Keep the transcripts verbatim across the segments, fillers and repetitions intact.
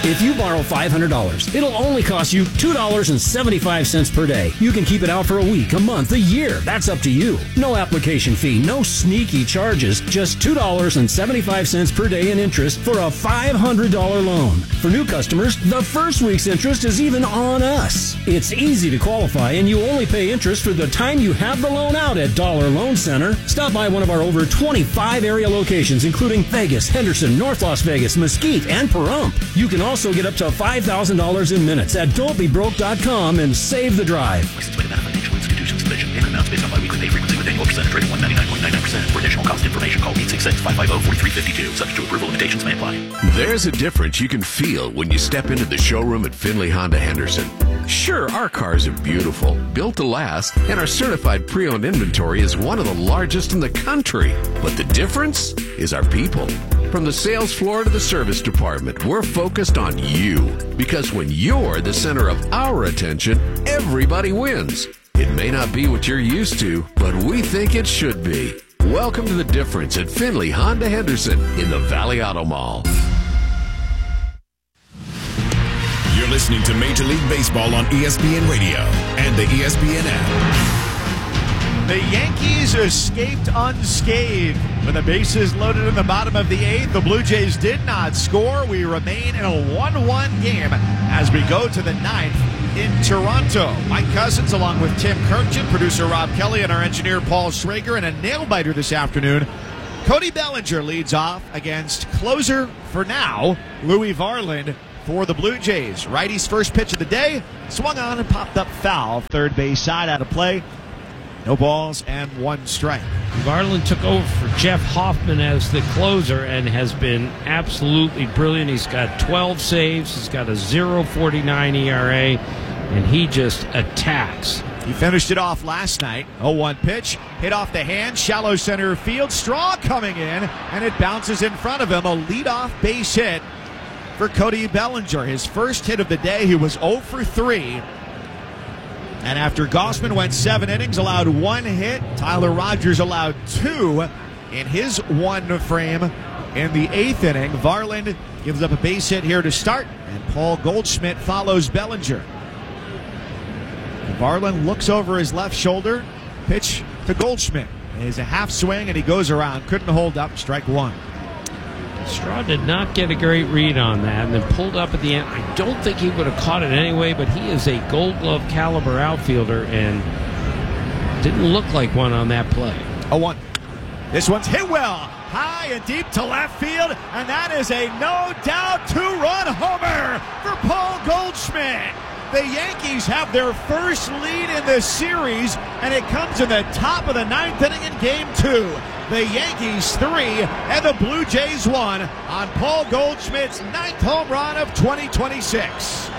If you borrow five hundred dollars, it'll only cost you two dollars and seventy-five cents per day. You can keep it out for a week, a month, a year. That's up to you. No application fee, no sneaky charges, just two dollars and seventy-five cents per day in interest for a five hundred dollars loan. For new customers, the first week's interest is even on us. It's easy to qualify, and you only pay interest for the time you have the loan out at Dollar Loan Center. Stop by one of our over twenty-five area locations, including Vegas, Henderson, North Las Vegas, Mesquite, and Pahrump. You can also get up to five thousand dollars in minutes at don't be broke dot com and save the drive. License plate of financial institutions division. Payment amounts based on biweekly pay frequency with annual percentage rate of one ninety-nine point nine nine percent. For additional cost information, call eight six six, five five zero, four three five two. Subject to approval, limitations may apply. There's a difference you can feel when you step into the showroom at Findlay Honda Henderson. Sure, our cars are beautiful, built to last, and our certified pre-owned inventory is one of the largest in the country. But the difference is our people. From the sales floor to the service department, we're focused on you. Because when you're the center of our attention, everybody wins. It may not be what you're used to, but we think it should be. Welcome to The Difference at Findlay Honda Henderson in the Valley Auto Mall. You're listening to Major League Baseball on E S P N Radio and the E S P N app. The Yankees escaped unscathed. With the bases loaded in the bottom of the eighth, the Blue Jays did not score. We remain in a one one game as we go to the ninth in Toronto. Mike Cousins along with Tim Kirkjian, producer Rob Kelly, and our engineer Paul Schrager, and a nail-biter this afternoon. Cody Bellinger leads off against closer, for now, Louis Varland for the Blue Jays. Righty's first pitch of the day, swung on and popped up foul. Third base side out of play. No balls and one strike. Varland took over for Jeff Hoffman as the closer and has been absolutely brilliant. He's got twelve saves. He's got a point oh four nine E R A, and he just attacks. He finished it off last night. oh one pitch, hit off the hand, shallow center field. Straw coming in, and it bounces in front of him. A leadoff base hit for Cody Bellinger. His first hit of the day. He was oh for three. And after Gausman went seven innings, allowed one hit, Tyler Rogers allowed two in his one frame in the eighth inning. Varland gives up a base hit here to start, and Paul Goldschmidt follows Bellinger. And Varland looks over his left shoulder, pitch to Goldschmidt. It is a half swing, and he goes around. Couldn't hold up, strike one. Straw did not get a great read on that and then pulled up at the end. I don't think he would have caught it anyway, but he is a Gold Glove caliber outfielder and didn't look like one on that play. oh one. This one's hit well, high and deep to left field, and that is a no-doubt two-run homer for Paul Goldschmidt. The Yankees have their first lead in this series, and it comes in the top of the ninth inning in game two. The Yankees three and the Blue Jays one on Paul Goldschmidt's ninth home run of twenty twenty-six.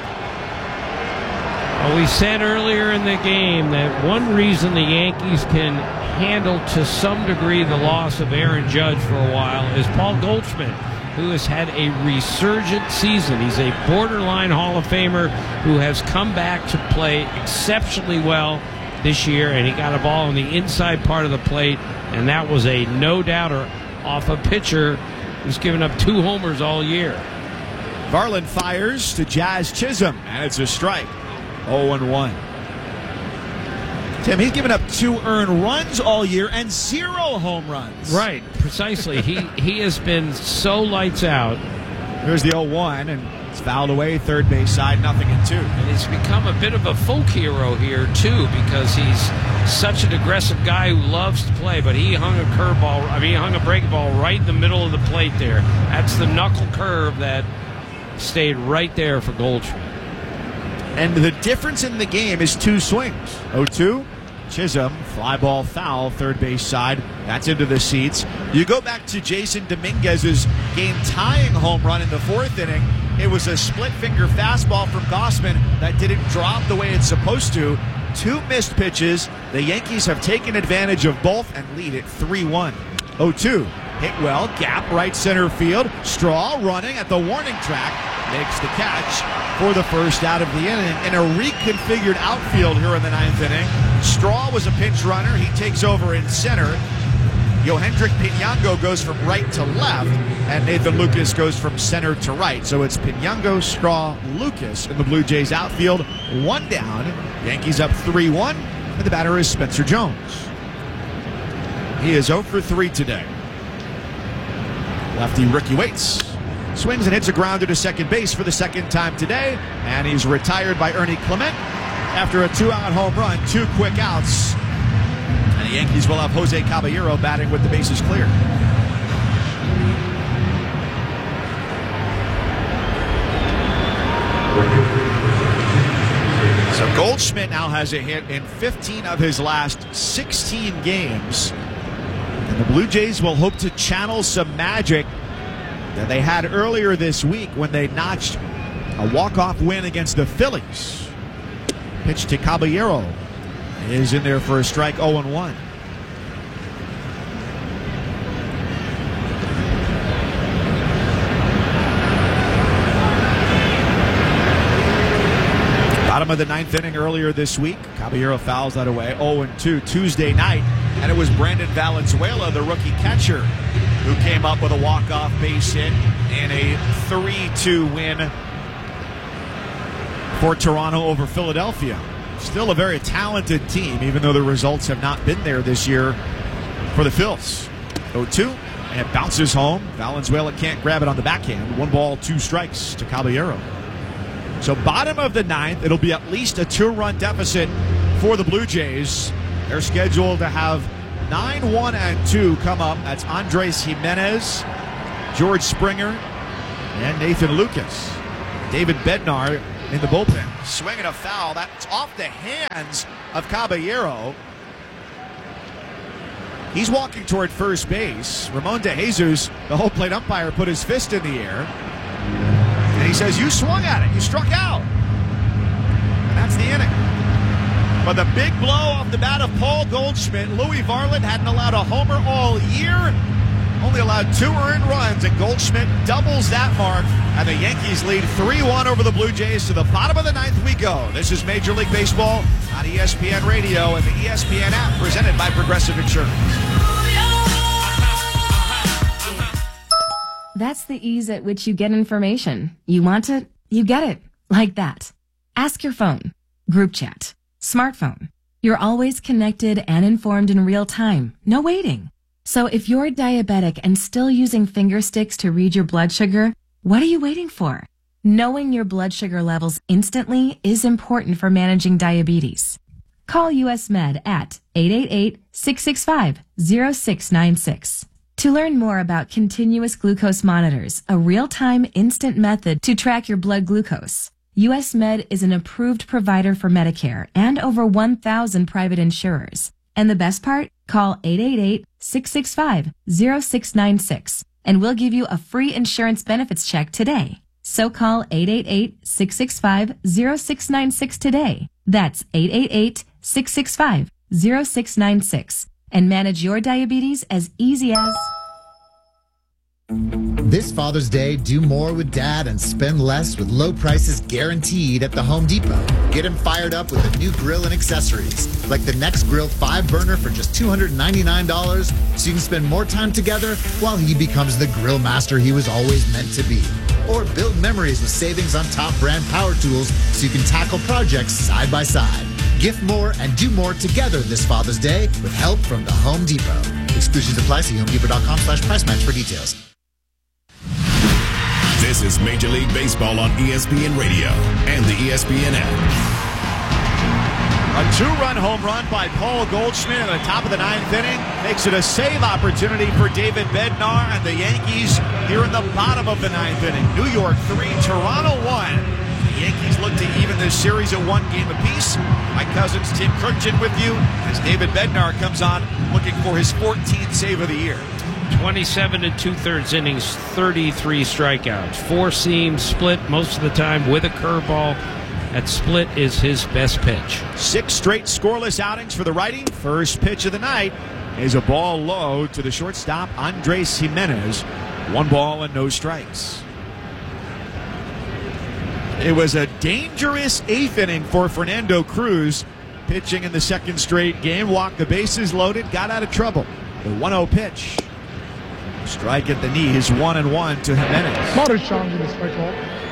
Well, we said earlier in the game that one reason the Yankees can handle to some degree the loss of Aaron Judge for a while is Paul Goldschmidt, who has had a resurgent season. He's a borderline Hall of Famer who has come back to play exceptionally well this year, and he got a ball on the inside part of the plate, and that was a no-doubter off a pitcher who's given up two homers all year. Varland fires to Jazz Chisholm, and it's a strike. oh one. Tim, he's given up two earned runs all year and zero home runs. Right, precisely. he he has been so lights out. Here's the oh one, and it's fouled away, third base side, nothing in two. And he's become a bit of a folk hero here, too, because he's such an aggressive guy who loves to play, but he hung a curveball, I mean, he hung a breaking ball right in the middle of the plate there. That's the knuckle curve that stayed right there for Goldschmidt. And the difference in the game is two swings. oh two, Chisholm, fly ball foul, third base side. That's into the seats. You go back to Jason Dominguez's game-tying home run in the fourth inning. It was a split-finger fastball from Gausman that didn't drop the way it's supposed to. Two missed pitches. The Yankees have taken advantage of both and lead it three one. oh two, hit well, gap right center field. Straw running at the warning track. Makes the catch for the first out of the inning in a reconfigured outfield here in the ninth inning. Straw was a pinch runner. He takes over in center. Yohendrick Pinango goes from right to left, and Nathan Lucas goes from center to right. So it's Pinango, Straw, Lucas in the Blue Jays outfield. One down. Yankees up three one, and the batter is Spencer Jones. He is oh for three today. Lefty Ricky Waits swings and hits a grounder to second base for the second time today, and he's retired by Ernie Clement after a two-out home run, two quick outs. And the Yankees will have Jose Caballero batting with the bases clear. So Goldschmidt now has a hit in fifteen of his last sixteen games. And the Blue Jays will hope to channel some magic that they had earlier this week when they notched a walk-off win against the Phillies. Pitch to Caballero is in there for a strike, oh and one. Bottom of the ninth inning earlier this week. Caballero fouls that away, oh and two Tuesday night. And it was Brandon Valenzuela, the rookie catcher, who came up with a walk-off base hit in a three two win for Toronto over Philadelphia. Still a very talented team, even though the results have not been there this year for the Phils. oh two, and it bounces home. Valenzuela can't grab it on the backhand. One ball, two strikes to Caballero. So bottom of the ninth, it'll be at least a two-run deficit for the Blue Jays. They're scheduled to have nine one and two come up. That's Andres Jimenez, George Springer, and Nathan Lucas. David Bednar in the bullpen. Swinging a foul. That's off the hands of Caballero. He's walking toward first base. Ramon De Jesus, the home plate umpire, put his fist in the air. And he says, you swung at it. You struck out. And that's the inning. But the big blow off the bat of Paul Goldschmidt. Louis Varland hadn't allowed a homer all year. Only allowed two earned runs, and Goldschmidt doubles that mark. And the Yankees lead three one over the Blue Jays. To the bottom of the ninth we go. This is Major League Baseball on E S P N Radio and the E S P N app, presented by Progressive Insurance. That's the ease at which you get information. You want it, you get it. Like that. Ask your phone. Group chat. Smartphone. You're always connected and informed in real time. No waiting. So if you're diabetic and still using finger sticks to read your blood sugar, what are you waiting for? Knowing your blood sugar levels instantly is important for managing diabetes. Call U S Med at eight eight eight, six six five, zero six nine six. To learn more about continuous glucose monitors, a real-time instant method to track your blood glucose, U S Med is an approved provider for Medicare and over one thousand private insurers. And the best part? Call eight eight eight, six six five, zero six nine six and we'll give you a free insurance benefits check today. So call eight eight eight, six six five, zero six nine six today. That's eight eight eight, six six five, zero six nine six and manage your diabetes as easy as... This Father's Day, do more with Dad and spend less with low prices guaranteed at the Home Depot. Get him fired up with a new grill and accessories, like the Next Grill five burner for just two hundred ninety-nine dollars, so you can spend more time together while he becomes the grill master he was always meant to be. Or build memories with savings on top brand power tools so you can tackle projects side by side. Gift more and do more together this Father's Day with help from the Home Depot. Exclusions apply. See homedepot.com slash price match for details. This is Major League Baseball on E S P N Radio and the E S P N app. A two-run home run by Paul Goldschmidt at the top of the ninth inning makes it a save opportunity for David Bednar and the Yankees here in the bottom of the ninth inning. New York three, Toronto one. The Yankees look to even this series at one game apiece. Mike Cousins, Tim Kurkjian with you as David Bednar comes on looking for his fourteenth save of the year. twenty-seven and two-thirds innings, thirty-three strikeouts. Four seam split most of the time with a curveball. That split is his best pitch. Six straight scoreless outings for the righty. First pitch of the night is a ball low to the shortstop, Andres Jimenez. One ball and no strikes. It was a dangerous eighth inning for Fernando Cruz. Pitching in the second straight game, walked the bases loaded, got out of trouble. The one oh pitch. Strike at the knees, one and one to Jimenez. Moderate challenge in the strike ball.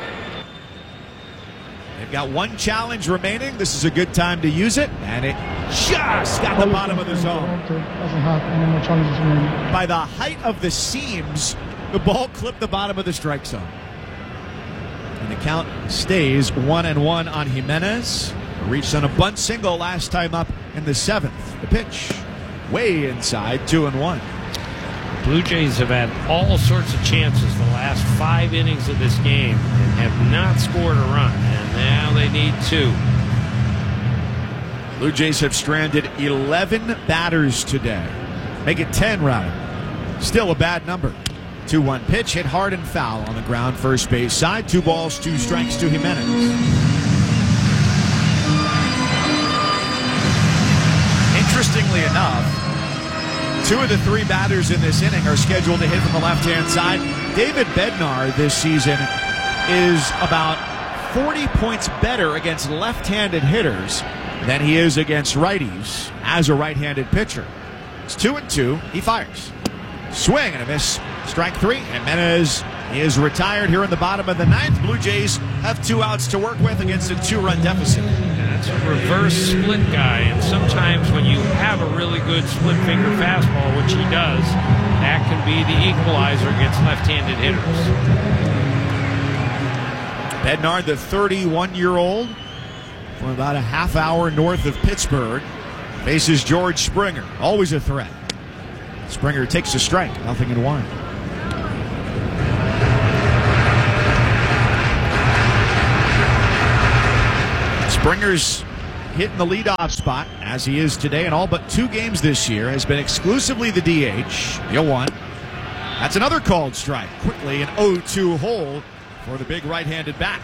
They've got one challenge remaining. This is a good time to use it, and it just got the bottom of the zone. Doesn't have any more challenges remaining. By the height of the seams, the ball clipped the bottom of the strike zone. And the count stays one and one on Jimenez. Reached on a bunt single last time up in the seventh. The pitch way inside, two and one. Blue Jays have had all sorts of chances the last five innings of this game and have not scored a run, and now they need two. Blue Jays have stranded eleven batters today. Make it ten, rather. Still a bad number. two one pitch, hit hard and foul on the ground first base side. Two balls, two strikes to Jimenez. Interestingly enough, two of the three batters in this inning are scheduled to hit from the left-hand side. David Bednar this season is about forty points better against left-handed hitters than he is against righties as a right-handed pitcher. It's two and two. He fires. Swing and a miss. Strike three. Jimenez is retired here in the bottom of the ninth. Blue Jays have two outs to work with against a two-run deficit. That's a reverse split guy, and sometimes when you have a really good split finger fastball, which he does, that can be the equalizer against left-handed hitters. Bednar, the thirty-one-year-old, from about a half hour north of Pittsburgh, faces George Springer. Always a threat. Springer takes a strike, nothing in one. Springer's hitting the leadoff spot, as he is today in all but two games this year, has been exclusively the D H. The oh one. That's another called strike. Quickly an oh two hole for the big right-handed bat.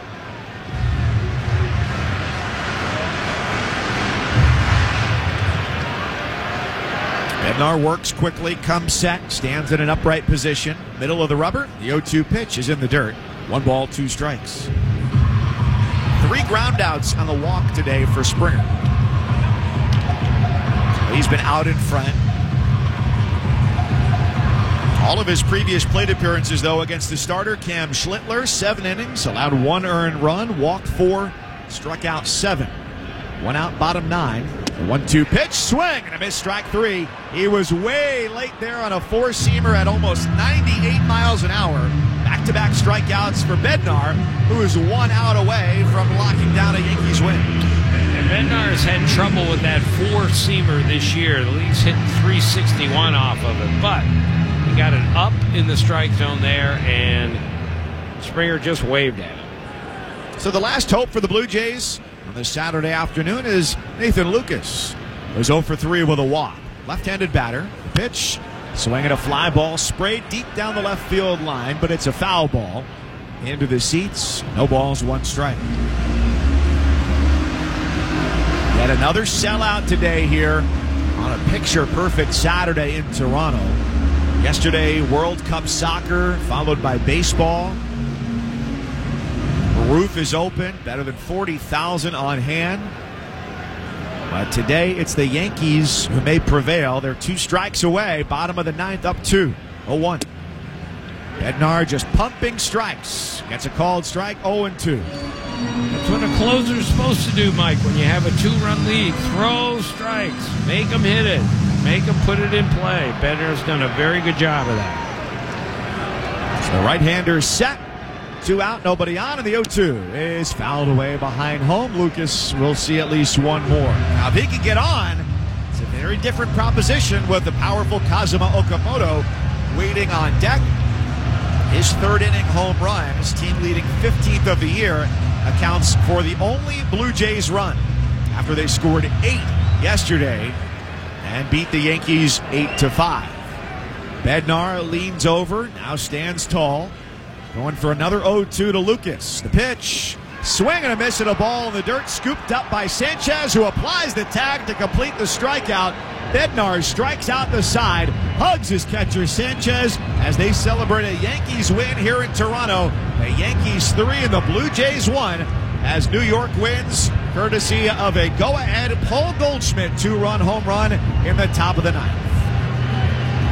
Bednar works quickly, comes set, stands in an upright position. Middle of the rubber, the oh two pitch is in the dirt. One ball, two strikes. Three groundouts on the walk today for Springer. He's been out in front. All of his previous plate appearances, though, against the starter, Cam Schlittler, seven innings, allowed one earned run, walked four, struck out seven. One out, bottom nine. The one two pitch, swing, and a miss, strike three. He was way late there on a four-seamer at almost ninety-eight miles an hour. Back-to-back strikeouts for Bednar, who is one out away from locking down a Yankees win. And Bednar has had trouble with that four-seamer this year. The league's hitting three sixty-one off of it, but he got it up in the strike zone there, and Springer just waved at him. So the last hope for the Blue Jays on this Saturday afternoon is Nathan Lucas, who's oh for three with a walk. Left-handed batter. Pitch, swinging a fly ball, sprayed deep down the left field line, but it's a foul ball. Into the seats. No balls, one strike. Yet another sellout today here on a picture-perfect Saturday in Toronto. Yesterday, World Cup soccer, followed by baseball. The roof is open, better than forty thousand on hand. But today, it's the Yankees who may prevail. They're two strikes away, bottom of the ninth, up two. oh one. Bednar just pumping strikes. Gets a called strike, oh and two. That's what a closer's supposed to do, Mike, when you have a two-run lead. Throw strikes. Make them hit it. Make them put it in play. Bednar's done a very good job of that. So the right-hander set. Two out, nobody on, and the oh two is fouled away behind home. Lucas will see at least one more. Now, if he can get on, it's a very different proposition with the powerful Kazuma Okamoto waiting on deck. His third inning home run, his team leading fifteenth of the year, accounts for the only Blue Jays run after they scored eight yesterday and beat the Yankees eight to five. Bednar leans over, now stands tall. Going for another oh two to Lucas. The pitch, swing and a miss at a ball in the dirt, scooped up by Sanchez, who applies the tag to complete the strikeout. Bednar strikes out the side, hugs his catcher Sanchez as they celebrate a Yankees win here in Toronto. The Yankees three and the Blue Jays one as New York wins, courtesy of a go-ahead Paul Goldschmidt two-run home run in the top of the ninth.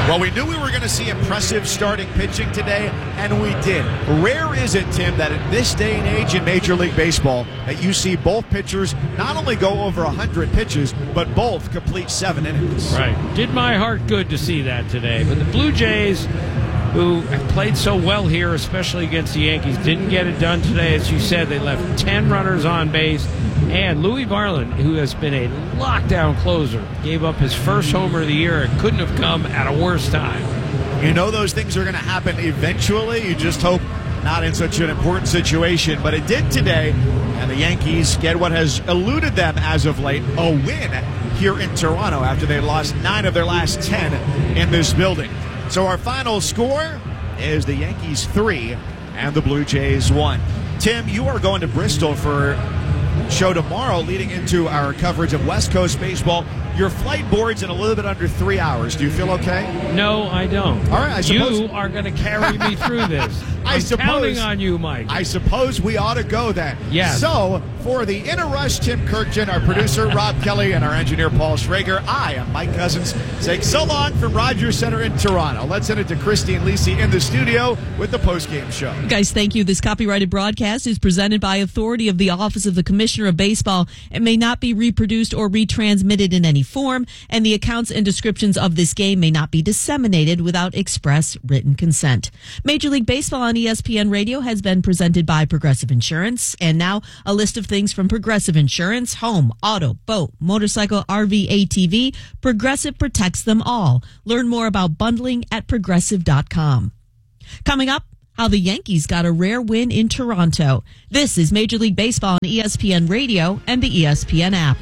Well, we knew we were going to see impressive starting pitching today, and we did. Rare is it, Tim, that in this day and age in Major League Baseball that you see both pitchers not only go over one hundred pitches, but both complete seven innings. Right. Did my heart good to see that today. But the Blue Jays, who have played so well here, especially against the Yankees, didn't get it done today. As you said, they left ten runners on base. And Louis Varland, who has been a lockdown closer, gave up his first homer of the year. It couldn't have come at a worse time. You know those things are going to happen eventually. You just hope not in such an important situation. But it did today, and the Yankees get what has eluded them as of late, a win here in Toronto after they lost nine of their last ten in this building. So our final score is the Yankees three and the Blue Jays one. Tim, you are going to Bristol for show tomorrow leading into our coverage of West Coast baseball. Your flight board's in a little bit under three hours. Do you feel okay? No, I don't. All right, I suppose you are going to carry me through this. I I'm suppose, counting on you, Mike. I suppose we ought to go then. Yes. So, for the In a Rush, Tim Kirkjian, our producer, Rob Kelly, and our engineer, Paul Schrager, I am Mike Cousins saying so long from Rogers Center in Toronto. Let's send it to Christine Lisi in the studio with the postgame show. Guys, thank you. This copyrighted broadcast is presented by authority of the Office of the Commissioner of Baseball and may not be reproduced or retransmitted in any form, and the accounts and descriptions of this game may not be disseminated without express written consent. Major League Baseball on E S P N Radio has been presented by Progressive Insurance. And now a list of things from Progressive Insurance: home, auto, boat, motorcycle, R V, A T V. Progressive protects them all. Learn more about bundling at progressive dot com. Coming up, how the Yankees got a rare win in Toronto. This is Major League Baseball on E S P N Radio and the E S P N app.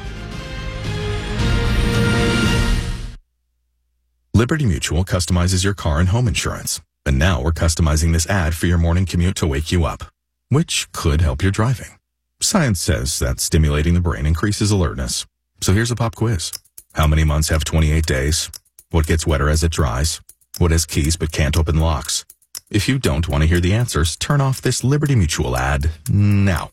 Liberty Mutual customizes your car and home insurance. And now we're customizing this ad for your morning commute to wake you up, which could help your driving. Science says that stimulating the brain increases alertness. So here's a pop quiz. How many months have twenty-eight days? What gets wetter as it dries? What has keys but can't open locks? If you don't want to hear the answers, turn off this Liberty Mutual ad now.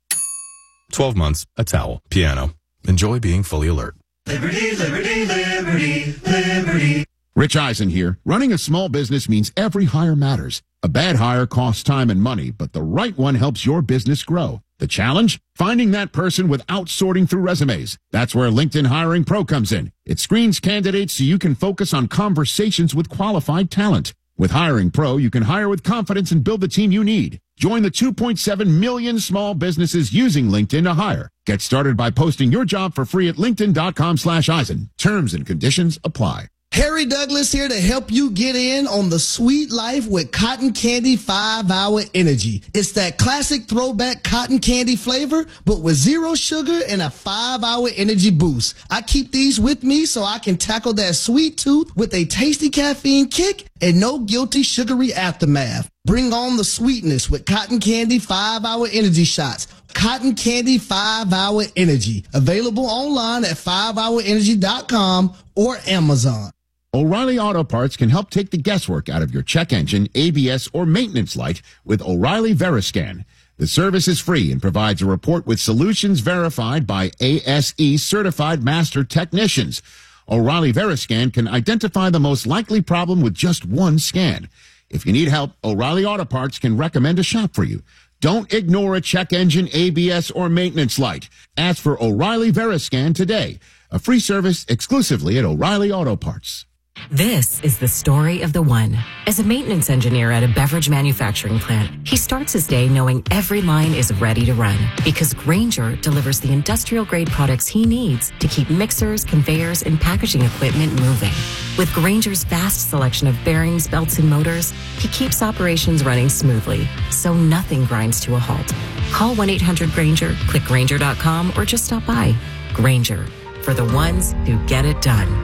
twelve months, a towel, piano. Enjoy being fully alert. Liberty, liberty, liberty, liberty. Rich Eisen here. Running a small business means every hire matters. A bad hire costs time and money, but the right one helps your business grow. The challenge? Finding that person without sorting through resumes. That's where LinkedIn Hiring Pro comes in. It screens candidates so you can focus on conversations with qualified talent. With Hiring Pro, you can hire with confidence and build the team you need. Join the two point seven million small businesses using LinkedIn to hire. Get started by posting your job for free at linkedin.com slash Eisen. Terms and conditions apply. Harry Douglas here to help you get in on the sweet life with Cotton Candy five hour Energy. It's that classic throwback cotton candy flavor, but with zero sugar and a five hour energy boost. I keep these with me so I can tackle that sweet tooth with a tasty caffeine kick and no guilty sugary aftermath. Bring on the sweetness with Cotton Candy five hour Energy shots. Cotton Candy five hour Energy. Available online at five hour energy dot com or Amazon. O'Reilly Auto Parts can help take the guesswork out of your check engine, A B S, or maintenance light with O'Reilly Veriscan. The service is free and provides a report with solutions verified by A S E certified master technicians. O'Reilly Veriscan can identify the most likely problem with just one scan. If you need help, O'Reilly Auto Parts can recommend a shop for you. Don't ignore a check engine, A B S, or maintenance light. Ask for O'Reilly Veriscan today. A free service exclusively at O'Reilly Auto Parts. This is the story of the one. As a maintenance engineer at a beverage manufacturing plant, he starts his day knowing every line is ready to run because Grainger delivers the industrial-grade products he needs to keep mixers, conveyors, and packaging equipment moving. With Grainger's vast selection of bearings, belts, and motors, he keeps operations running smoothly, so nothing grinds to a halt. Call one eight hundred Grainger, click Grainger dot com, or just stop by. Grainger, for the ones who get it done.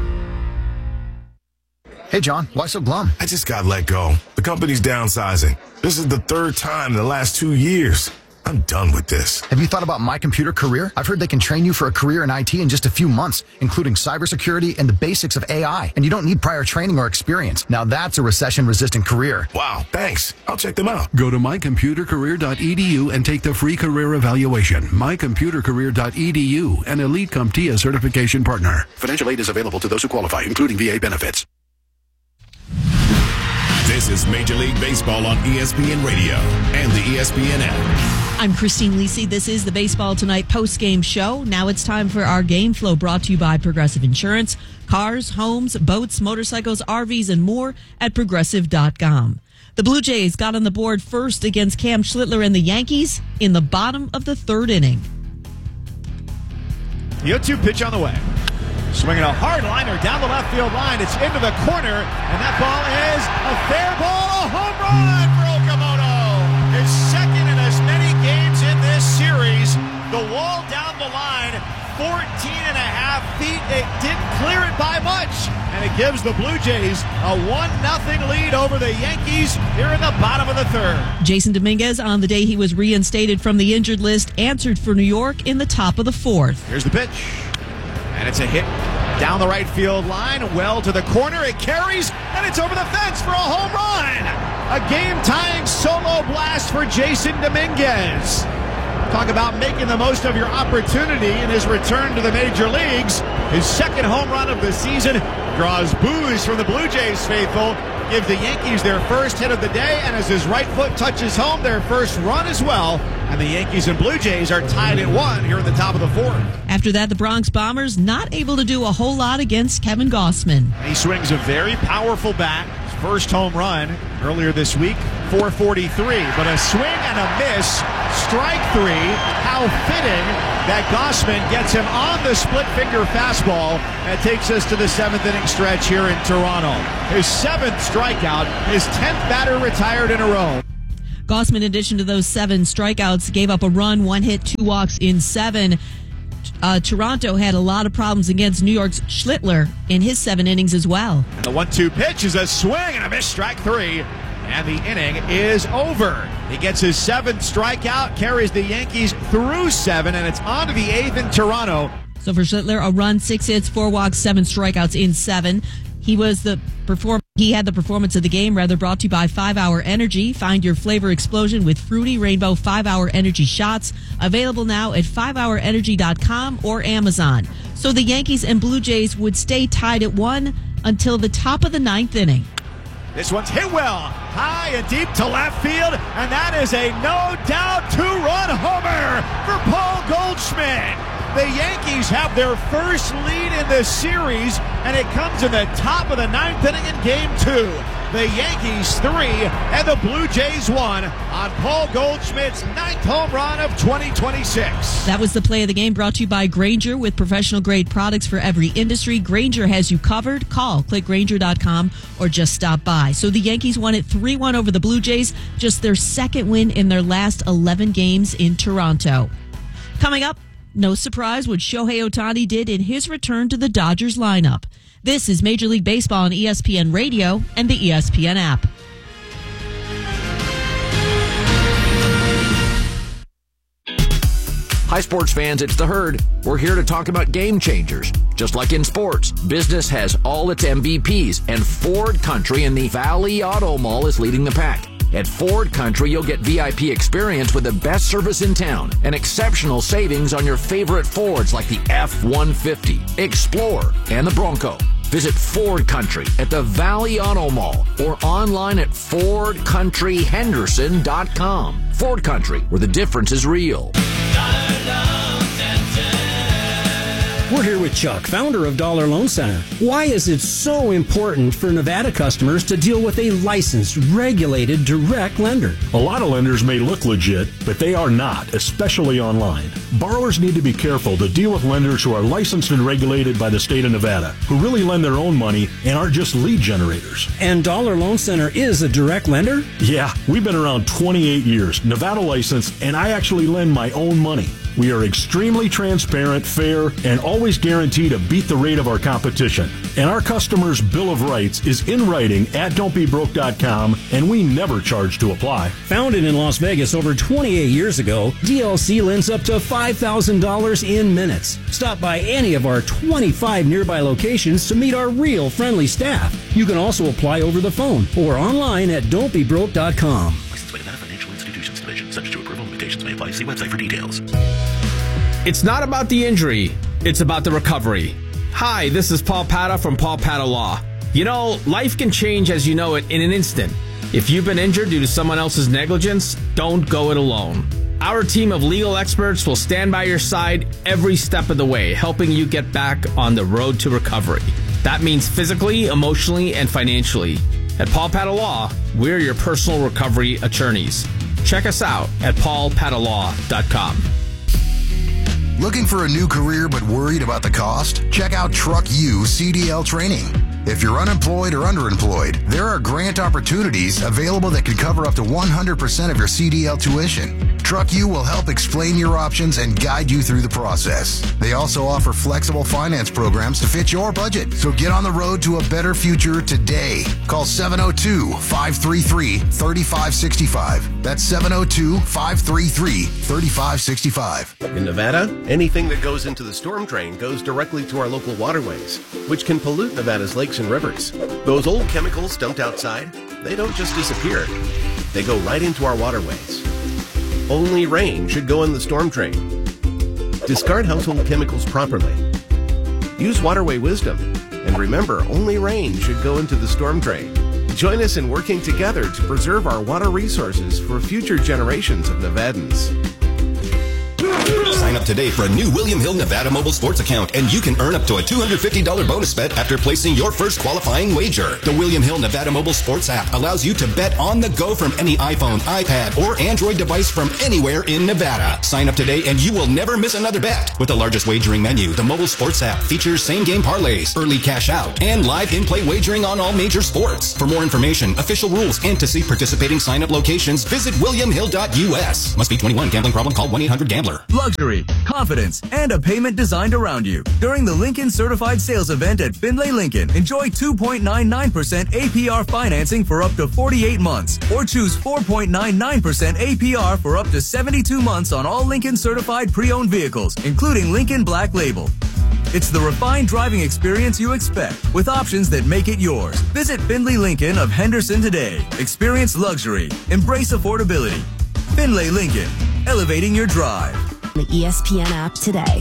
Hey, John, why so glum? I just got let go. The company's downsizing. This is the third time in the last two years. I'm done with this. Have you thought about My Computer Career? I've heard they can train you for a career in I T in just a few months, including cybersecurity and the basics of A I. And you don't need prior training or experience. Now that's a recession-resistant career. Wow, thanks. I'll check them out. Go to my computer career dot e d u and take the free career evaluation. my computer career dot e d u, an Elite CompTIA certification partner. Financial aid is available to those who qualify, including V A benefits. This is Major League Baseball on E S P N Radio and the E S P N app. I'm Christine Lisi. This is the Baseball Tonight post-game show. Now it's time for our game flow, brought to you by Progressive Insurance. Cars, homes, boats, motorcycles, R Vs, and more at Progressive dot com. The Blue Jays got on the board first against Cam Schlittler and the Yankees in the bottom of the third inning. The oh two pitch on the way. Swinging a hard liner down the left field line. It's into the corner, and that ball is a fair ball. A home run for Okamoto. His second in as many games in this series. The wall down the line, fourteen and a half feet. It didn't clear it by much, and it gives the Blue Jays a one nothing lead over the Yankees here in the bottom of the third. Jason Dominguez, on the day he was reinstated from the injured list, answered for New York in the top of the fourth. Here's the pitch. And it's a hit down the right field line, well to the corner. It carries, and it's over the fence for a home run. A game-tying solo blast for Jason Dominguez. Talk about making the most of your opportunity in his return to the major leagues. His second home run of the season draws boos from the Blue Jays faithful. Gives the Yankees their first hit of the day, and as his right foot touches home, their first run as well. And the Yankees and Blue Jays are tied at one here in the top of the fourth. After that, the Bronx Bombers not able to do a whole lot against Kevin Gossman. He swings a very powerful bat. His first home run earlier this week, four forty-three. But a swing and a miss, strike three. How fitting that Gossman gets him on the split finger fastball. That takes us to the seventh inning stretch here in Toronto. His seventh strikeout, his tenth batter retired in a row. Gossman, in addition to those seven strikeouts, gave up a run, one hit, two walks in seven. Uh, Toronto had a lot of problems against New York's Schlittler in his seven innings as well. And the one two pitch is a swing and a miss, strike three. And the inning is over. He gets his seventh strikeout, carries the Yankees through seven, and it's on to the eighth in Toronto. So for Schlittler, a run, six hits, four walks, seven strikeouts in seven. He was the perform. He had the performance of the game, rather, brought to you by five hour Energy. Find your flavor explosion with Fruity Rainbow five hour Energy shots. Available now at five hour energy dot com or Amazon. So the Yankees and Blue Jays would stay tied at one until the top of the ninth inning. This one's hit well, high and deep to left field, and that is a no-doubt two-run homer for Paul Goldschmidt. The Yankees have their first lead in the series, and it comes in the top of the ninth inning in game two. The Yankees three and the Blue Jays one on Paul Goldschmidt's ninth home run of twenty twenty-six. That was the play of the game, brought to you by Grainger, with professional grade products for every industry. Grainger has you covered. Call, click Grainger dot com, or just stop by. So the Yankees won it three one over the Blue Jays, just their second win in their last eleven games in Toronto. Coming up, no surprise what Shohei Ohtani did in his return to the Dodgers lineup. This is Major League Baseball on E S P N Radio and the E S P N app. Hi, sports fans, it's The Herd. We're here to talk about game changers. Just like in sports, business has all its M V Ps, and Ford Country in the Valley Auto Mall is leading the pack. At Ford Country, you'll get V I P experience with the best service in town and exceptional savings on your favorite Fords like the F one fifty, Explorer, and the Bronco. Visit Ford Country at the Valley Auto Mall or online at ford country henderson dot com. Ford Country, where the difference is real. We're here with Chuck, founder of Dollar Loan Center. Why is it so important for Nevada customers to deal with a licensed, regulated, direct lender? A lot of lenders may look legit, but they are not, especially online. Borrowers need to be careful to deal with lenders who are licensed and regulated by the state of Nevada, who really lend their own money and aren't just lead generators. And Dollar Loan Center is a direct lender? Yeah, we've been around twenty-eight years, Nevada licensed, and I actually lend my own money. We are extremely transparent, fair, and always guarantee to beat the rate of our competition. And our customers' Bill of Rights is in writing at don't be broke dot com, and we never charge to apply. Founded in Las Vegas over twenty-eight years ago, D L C lends up to five thousand dollars in minutes. Stop by any of our twenty-five nearby locations to meet our real friendly staff. You can also apply over the phone or online at don't be broke dot com. Licensed by Nevada Financial Institutions Division. Subject to approval. Limitations may apply. See website for details. It's not about the injury. It's about the recovery. Hi, this is Paul Pata from Paul Pata Law. You know, life can change as you know it in an instant. If you've been injured due to someone else's negligence, don't go it alone. Our team of legal experts will stand by your side every step of the way, helping you get back on the road to recovery. That means physically, emotionally, and financially. At Paul Patta Law, we're your personal recovery attorneys. Check us out at paul patta law dot com. Looking for a new career but worried about the cost? Check out Truck U C D L Training. If you're unemployed or underemployed, there are grant opportunities available that can cover up to one hundred percent of your C D L tuition. Truck U will help explain your options and guide you through the process. They also offer flexible finance programs to fit your budget. So get on the road to a better future today. Call seven oh two, five three three, three five six five. That's seven oh two, five three three, three five six five. In Nevada, anything that goes into the storm drain goes directly to our local waterways, which can pollute Nevada's lakes and rivers. Those old chemicals dumped outside, they don't just disappear. They go right into our waterways. Only rain should go in the storm drain. Discard household chemicals properly. Use waterway wisdom. And remember, only rain should go into the storm drain. Join us in working together to preserve our water resources for future generations of Nevadans. Sign up today for a new William Hill Nevada mobile sports account, and you can earn up to a two hundred fifty dollars bonus bet after placing your first qualifying wager. The William Hill Nevada mobile sports app allows you to bet on the go from any iPhone, iPad, or Android device from anywhere in Nevada. Sign up today and you will never miss another bet. With the largest wagering menu, the mobile sports app features same-game parlays, early cash out, and live in-play wagering on all major sports. For more information, official rules, and to see participating sign-up locations, visit william hill dot u s. Must be twenty-one. Gambling problem? Call one eight hundred gambler. Luxury, confidence, and a payment designed around you. During the Lincoln Certified Sales Event at Findlay Lincoln, enjoy two point nine nine percent A P R financing for up to forty-eight months, or choose four point nine nine percent A P R for up to seventy-two months on all Lincoln Certified pre-owned vehicles, including Lincoln Black Label. It's the refined driving experience you expect, with options that make it yours. Visit Findlay Lincoln of Henderson today. Experience luxury. Embrace affordability. Findlay Lincoln, elevating your drive. The E S P N app today.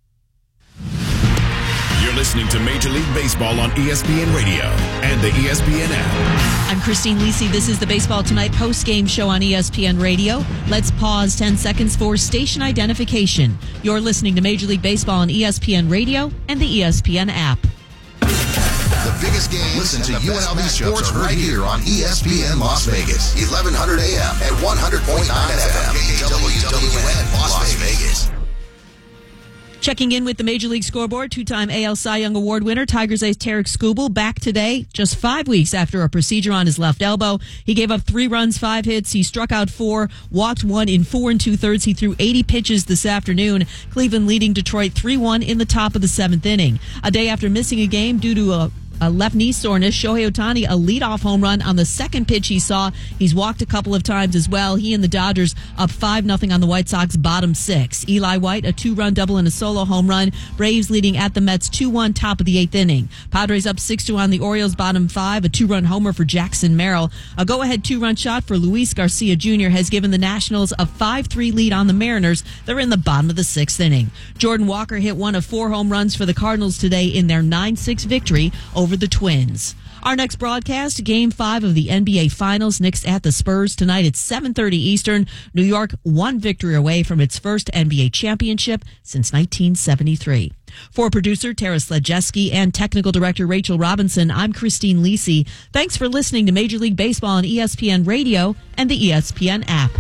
You're listening to Major League Baseball on E S P N Radio and the E S P N app. I'm Christine Lisi. This is the Baseball Tonight post-game show on E S P N Radio. Let's pause ten seconds for station identification. You're listening to Major League Baseball on E S P N Radio and the E S P N app. The biggest games. Listen to U N L V Sports right here on E S P N Las Vegas, eleven hundred A M and one hundred point nine F M, W W N Las Vegas. Checking in with the Major League Scoreboard, two-time A L Cy Young Award winner Tigers ace Tarek Skubal back today, just five weeks after a procedure on his left elbow. He gave up three runs, five hits. He struck out four, walked one in four and two-thirds. He threw eighty pitches this afternoon. Cleveland leading Detroit three one in the top of the seventh inning. A day after missing a game due to a A left knee soreness, Shohei Ohtani, a leadoff home run on the second pitch he saw. He's walked a couple of times as well. He and the Dodgers up five nothing on the White Sox bottom six. Eli White, a two-run double and a solo home run. Braves leading at the Mets two one top of the eighth inning. Padres up six two on the Orioles bottom five. A two-run homer for Jackson Merrill. A go-ahead two-run shot for Luis Garcia Junior has given the Nationals a five three lead on the Mariners. They're in the bottom of the sixth inning. Jordan Walker hit one of four home runs for the Cardinals today in their nine six victory over the Twins. Our next broadcast, Game five of the N B A Finals. Knicks at the Spurs tonight at seven thirty Eastern. New York one victory away from its first N B A championship since nineteen seventy-three. For producer Tara Sledjeski and technical director Rachel Robinson, I'm Christine Lisi. Thanks for listening to Major League Baseball on E S P N Radio and the E S P N app.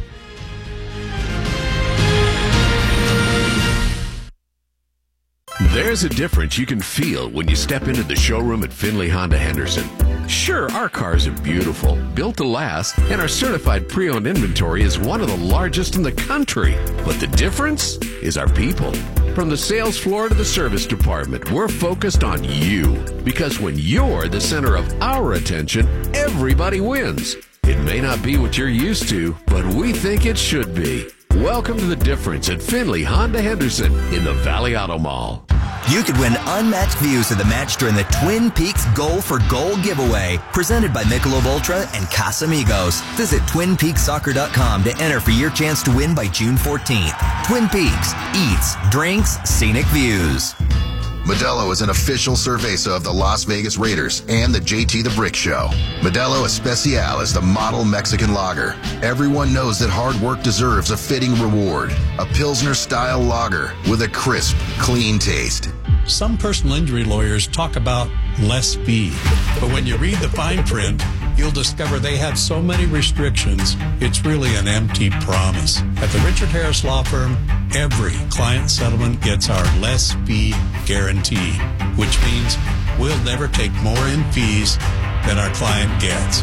There's a difference you can feel when you step into the showroom at Finley Honda Henderson. Sure, our cars are beautiful, built to last, and our certified pre-owned inventory is one of the largest in the country. But the difference is our people. From the sales floor to the service department, we're focused on you. Because when you're the center of our attention, everybody wins. It may not be what you're used to, but we think it should be. Welcome to the difference at Finley Honda Henderson in the Valley Auto Mall. You could win unmatched views of the match during the Twin Peaks Goal for Goal giveaway, presented by Michelob Ultra and Casamigos. Visit twin peaks soccer dot com to enter for your chance to win by June fourteenth. Twin Peaks, eats, drinks, scenic views. Modelo is an official cerveza of the Las Vegas Raiders and the J T the Brick Show. Modelo Especial is the model Mexican lager. Everyone knows that hard work deserves a fitting reward. A Pilsner-style lager with a crisp, clean taste. Some personal injury lawyers talk about less fee, but when you read the fine print, you'll discover they have so many restrictions, it's really an empty promise. At the Richard Harris Law Firm, every client settlement gets our less fee guarantee, which means we'll never take more in fees than our client gets.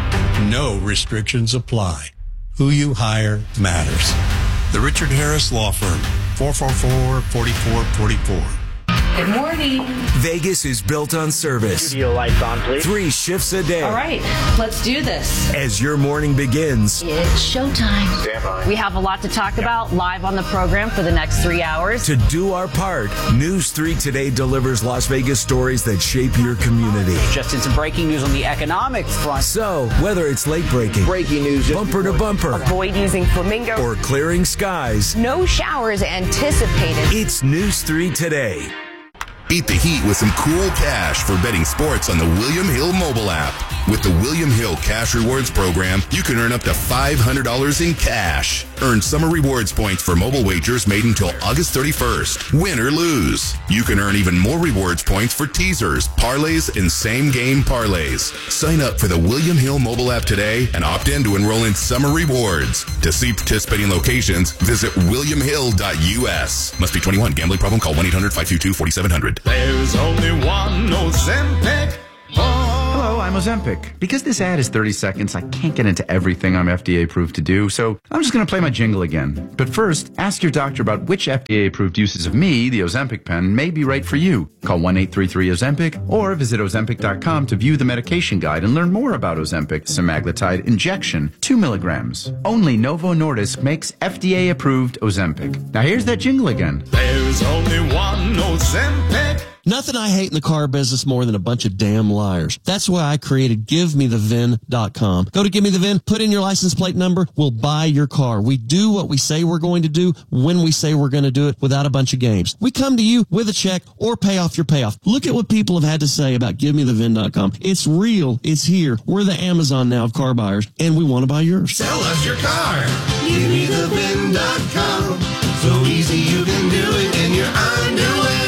No restrictions apply. Who you hire matters. The Richard Harris Law Firm, four four four, four four four four. Good morning. Vegas is built on service. Studio lights on, please. Three shifts a day. All right, let's do this. As your morning begins, It's showtime. Stand by. We have a lot to talk about live on the program for the next three hours. To do our part, News three Today delivers Las Vegas stories that shape your community. Just in some breaking news on the economic front. So, whether it's late breaking, breaking news, bumper to bumper, Avoid using Flamingo, or clearing skies, no showers anticipated. It's News three Today. Beat the heat with some cool cash for betting sports on the William Hill mobile app. With the William Hill Cash Rewards program, you can earn up to five hundred dollars in cash. Earn summer rewards points for mobile wagers made until August thirty-first. Win or lose. You can earn even more rewards points for teasers, parlays, and same-game parlays. Sign up for the William Hill mobile app today and opt in to enroll in summer rewards. To see participating locations, visit william hill dot u s. Must be twenty-one. Gambling problem? Call one eight hundred, five two two, four seven zero zero. There's only one Ozempic. Hello, I'm Ozempic. Because this ad is thirty seconds, I can't get into everything I'm F D A approved to do, so I'm just going to play my jingle again. But first, ask your doctor about which F D A approved uses of me, the Ozempic pen, may be right for you. Call one eight three three Ozempic or visit ozempic dot com to view the medication guide and learn more about Ozempic semaglutide injection, two milligrams. Only Novo Nordisk makes F D A approved Ozempic. Now here's that jingle again. There's only one Ozempic. Nothing I hate in the car business more than a bunch of damn liars. That's why I created give me the V I N dot com. Go to Give Me The V I N, put in your license plate number, we'll buy your car. We do what we say we're going to do when we say we're going to do it without a bunch of games. We come to you with a check or pay off your payoff. Look at what people have had to say about give me the V I N dot com. It's real. It's here. We're the Amazon now of car buyers, and we want to buy yours. Sell us your car. give me the V I N dot com. So easy you can do it in your underwear.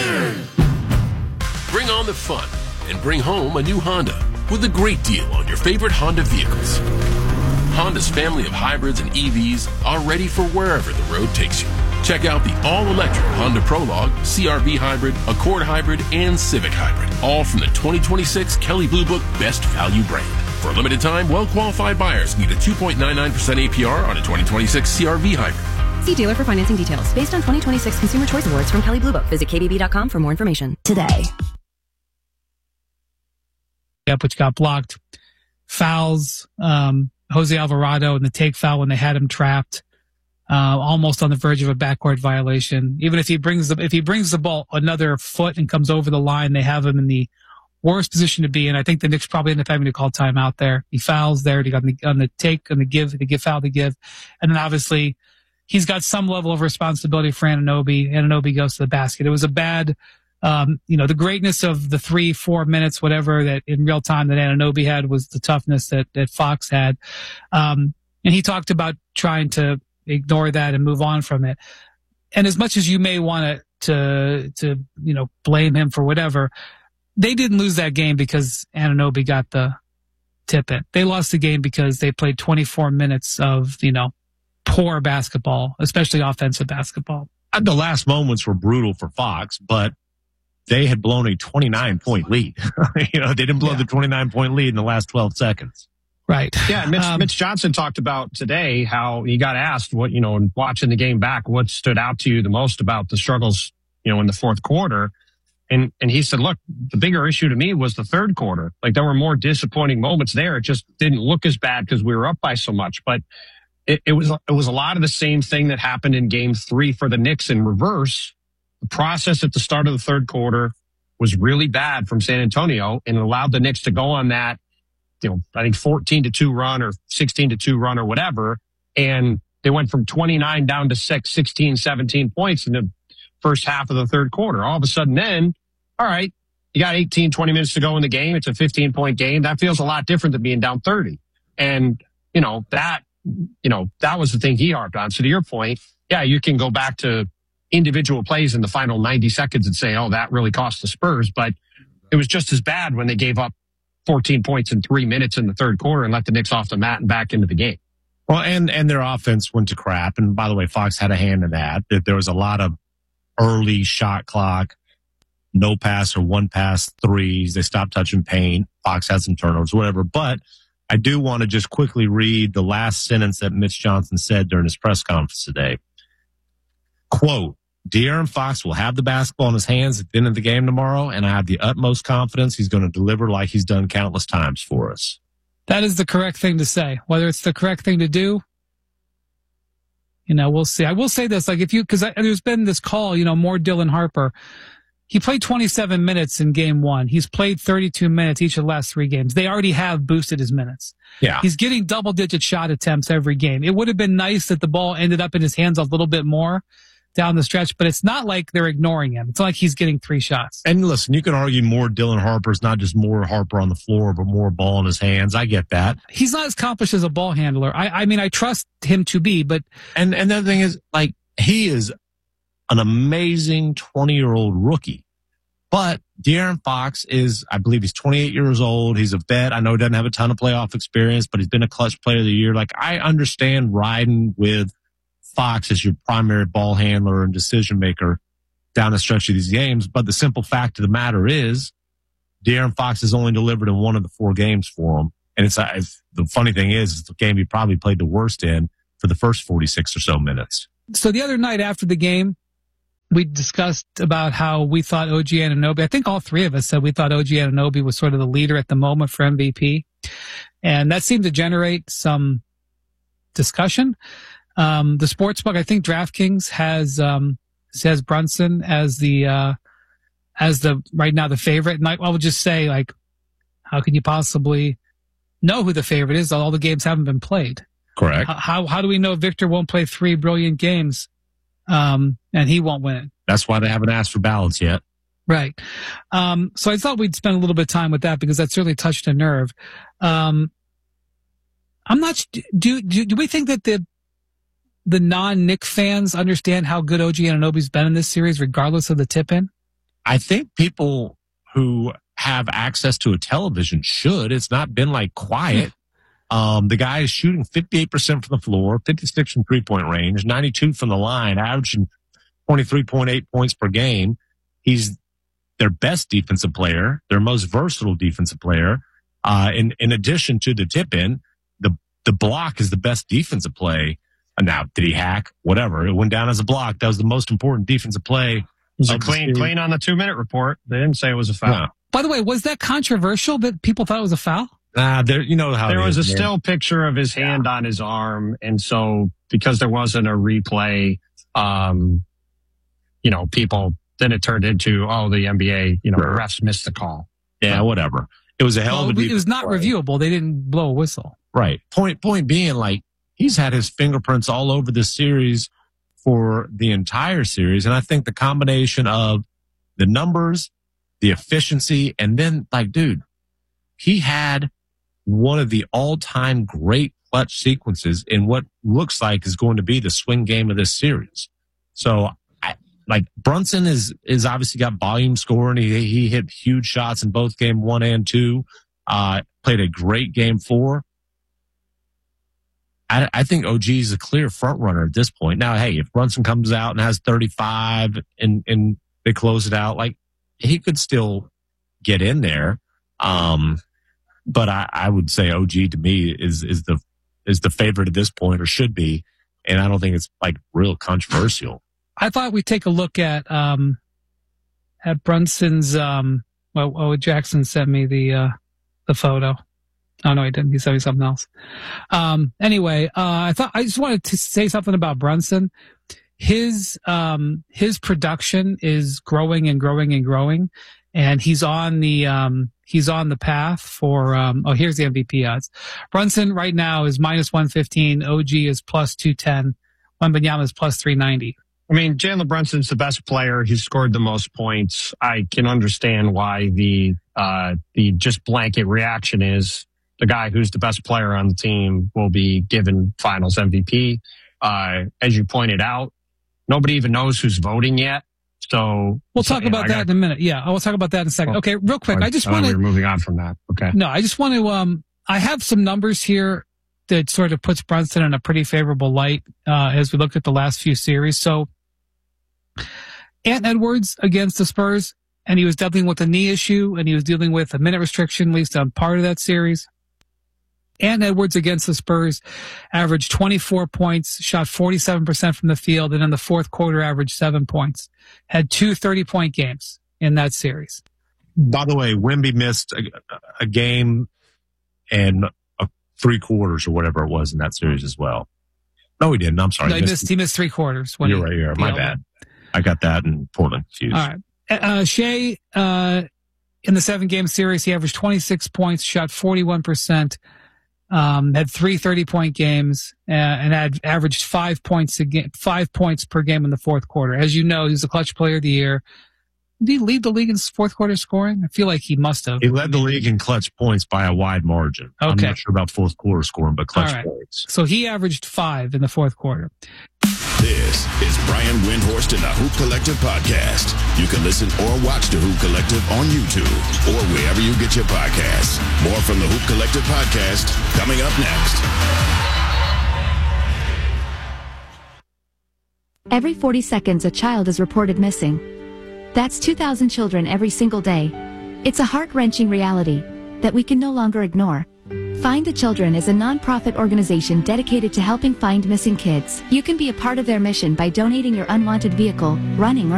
Bring on the fun and bring home a new Honda with a great deal on your favorite Honda vehicles. Honda's family of hybrids and E Vs are ready for wherever the road takes you. Check out the all-electric Honda Prologue, C R V Hybrid, Accord Hybrid, and Civic Hybrid, all from the twenty twenty-six Kelley Blue Book Best Value brand. For a limited time, well-qualified buyers get a two point nine nine percent A P R on a twenty twenty-six C R V Hybrid. See dealer for financing details. Based on twenty twenty-six Consumer Choice Awards from Kelley Blue Book. Visit k b b dot com for more information. Today. Up, which got blocked. Fouls, um, Jose Alvarado and the take foul when they had him trapped, uh, almost on the verge of a backcourt violation. Even if he brings the, if he brings the ball another foot and comes over the line, they have him in the worst position to be in. I think the Knicks probably end up having to call timeout there. He fouls there. He got on the, on the take, on the give, the give foul, the give. And then obviously he's got some level of responsibility for Anunoby. Anunoby goes to the basket. It was a bad, Um, you know, the greatness of the three, four minutes, whatever that in real time that Anunoby had was the toughness that, that Fox had. Um, and he talked about trying to ignore that and move on from it. And as much as you may want to, to, you know, blame him for whatever, they didn't lose that game because Anunoby got the tip in. They lost the game because they played twenty-four minutes of, you know, poor basketball, especially offensive basketball. The last moments were brutal for Fox, but they had blown a twenty-nine point lead. you know, they didn't blow yeah. the twenty-nine point lead in the last twelve seconds. Right. Yeah. Mitch, um, Mitch Johnson talked about today how he got asked what, you know, watching the game back, what stood out to you the most about the struggles, you know, in the fourth quarter. And, and he said, look, the bigger issue to me was the third quarter. Like there were more disappointing moments there. It just didn't look as bad because we were up by so much, but it, it was, it was a lot of the same thing that happened in game three for the Knicks in reverse. The process at the start of the third quarter was really bad from San Antonio and allowed the Knicks to go on that, you know, I think fourteen to two run or sixteen to two run or whatever. And they went from twenty-nine down to six, sixteen, seventeen points in the first half of the third quarter. All of a sudden then all right, you got eighteen, twenty minutes to go in the game. It's a fifteen point game. That feels a lot different than being down thirty. And, you know, that, you know, that was the thing he harped on. So to your point, yeah, you can go back to individual plays in the final ninety seconds and say, oh, that really cost the Spurs. But it was just as bad when they gave up fourteen points in three minutes in the third quarter and let the Knicks off the mat and back into the game. Well, and, and their offense went to crap. And by the way, Fox had a hand in that. That there was a lot of early shot clock, no pass or one pass threes. They stopped touching paint. Fox had some turnovers, whatever. But I do want to just quickly read the last sentence that Mitch Johnson said during his press conference today. Quote, De'Aaron Fox will have the basketball in his hands at the end of the game tomorrow, and I have the utmost confidence he's going to deliver like he's done countless times for us. That is the correct thing to say. Whether it's the correct thing to do, you know, we'll see. I will say this, like if you, because there's been this call, you know, more Dylan Harper. He played twenty-seven minutes in game one. He's played thirty-two minutes each of the last three games. They already have boosted his minutes. Yeah. He's getting double-digit shot attempts every game. It would have been nice that the ball ended up in his hands a little bit more down the stretch, but it's not like they're ignoring him. It's not like he's getting three shots. And listen, you can argue more Dylan Harper's not just more Harper on the floor, but more ball in his hands. I get that. He's not as accomplished as a ball handler. I, I mean, I trust him to be, but. And, and the other thing is, like, he is an amazing twenty-year-old rookie. But De'Aaron Fox is, I believe he's twenty-eight years old. He's a vet. I know he doesn't have a ton of playoff experience, but he's been a clutch player of the year. Like, I understand riding with Fox as your primary ball handler and decision maker down the stretch of these games. But the simple fact of the matter is De'Aaron Fox has only delivered in one of the four games for him. And it's, uh, the funny thing is, it's the game he probably played the worst in for the first forty-six or so minutes. So the other night after the game, we discussed about how we thought O G Anunoby, I think all three of us said we thought O G Anunoby was sort of the leader at the moment for M V P. And that seemed to generate some discussion. Um, the sportsbook, I think DraftKings has, um, says Brunson as the, uh, as the, right now the favorite. And I, I would just say, like, how can you possibly know who the favorite is? All the games haven't been played. Correct. How, how do we know Victor won't play three brilliant games? Um, and he won't win it. That's why they haven't asked for ballots yet. Right. Um, so I thought we'd spend a little bit of time with that because that certainly touched a nerve. Um, I'm not, do, do, do we think that the, the non-Knick fans understand how good O G Anunoby's been in this series, regardless of the tip-in? I think people who have access to a television should. It's not been like quiet. Um, the guy is shooting fifty-eight percent from the floor, fifty-six from three-point range, ninety-two from the line, averaging twenty-three point eight points per game. He's their best defensive player, their most versatile defensive player. Uh, in, in addition to the tip-in, the, the block is the best defensive play. And now, did he hack? Whatever. It went down as a block. That was the most important defensive play. It was a clean, clean on the two-minute report. They didn't say it was a foul. No. By the way, was that controversial that people thought it was a foul? Nah, there, you know how there was is, a man. still picture of his hand yeah. on his arm. And so because there wasn't a replay, um, you know, people, then it turned into, oh, the N B A, you know, sure. refs missed the call. Yeah, whatever. It was a hell well, of a It was not play. reviewable. They didn't blow a whistle. Right. Point, point being, like, he's had his fingerprints all over this series for the entire series. And I think the combination of the numbers, the efficiency, and then, like, dude, he had one of the all-time great clutch sequences in what looks like is going to be the swing game of this series. So, I, like, Brunson is is obviously got volume scoring. He he hit huge shots in both game one and two. Uh, played a great game four. I, I think O G is a clear front runner at this point. Now, hey, if Brunson comes out and has thirty-five and and they close it out, like, he could still get in there. Um, But I, I would say O G to me is, is the, is the favorite at this point, or should be. And I don't think it's like real controversial. I thought we'd take a look at, um, at Brunson's, um, well, oh, Jackson sent me the, uh, the photo. Oh, no, he didn't. He sent me something else. Um, anyway, uh, I thought, I just wanted to say something about Brunson. His, um, his production is growing and growing and growing. And he's on the, um, he's on the path for, um, oh, here's the M V P odds. Brunson right now is minus one fifteen. O G is plus two ten. Wembanyama is plus three ninety. I mean, Jalen Brunson's the best player. He's scored the most points. I can understand why the uh, the just blanket reaction is the guy who's the best player on the team will be given Finals M V P. Uh, as you pointed out, nobody even knows who's voting yet. So we'll talk so, about know, that got, in a minute. Yeah, I will talk about that in a second. Well, okay, real quick. I just want to. We're moving on from that. Okay. No, I just want to. Um, I have some numbers here that sort of puts Brunson in a pretty favorable light uh, as we looked at the last few series. So, Ant Edwards against the Spurs, and he was dealing with a knee issue, and he was dealing with a minute restriction, at least on part of that series. Ant Edwards against the Spurs averaged twenty-four points, shot forty-seven percent from the field, and in the fourth quarter averaged seven points. Had two thirty-point games in that series. By the way, Wemby missed a, a game and a three quarters or whatever it was in that series as well. No, he didn't. I'm sorry. No, he, he missed, missed, he missed three quarters. When you're he, right. You're right. My bad. I got that in Portland confused. All right. Uh, Shea, uh, in the seven-game series, he averaged twenty-six points, shot forty-one percent, um, had three thirty-point games, uh, and had averaged five points a game, five points per game in the fourth quarter. As you know, he's the clutch player of the year. Did he lead the league in fourth quarter scoring? I feel like he must have. He led the league in clutch points by a wide margin. Okay. I'm not sure about fourth quarter scoring, but clutch right. points. So he averaged five in the fourth quarter. This is Brian Windhorst in the Hoop Collective podcast. You can listen or watch the Hoop Collective on YouTube or wherever you get your podcasts. More from the Hoop Collective podcast coming up next. Every forty seconds, a child is reported missing. That's two thousand children every single day. It's a heart-wrenching reality that we can no longer ignore. Find the Children is a non-profit organization dedicated to helping find missing kids. You can be a part of their mission by donating your unwanted vehicle, running, or